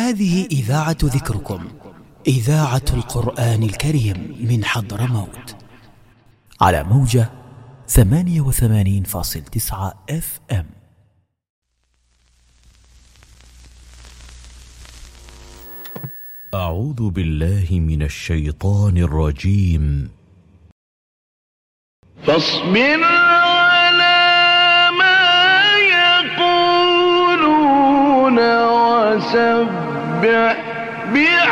هذه إذاعة ذكركم، إذاعة القرآن الكريم من حضرموت، على موجة 88.9 FM. أعوذ بالله من الشيطان الرجيم. فاصبر على ما يقولون وسبح